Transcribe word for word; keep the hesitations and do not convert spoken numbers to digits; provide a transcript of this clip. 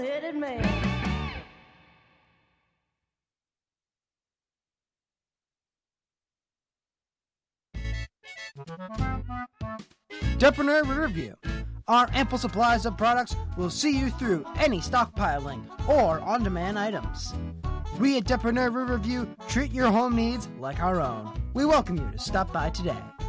Hit me. Depreneur Review. Our ample supplies of products will see you through any stockpiling or on-demand items. We at Depreneur Review treat your home needs like our own. We welcome you to stop by today.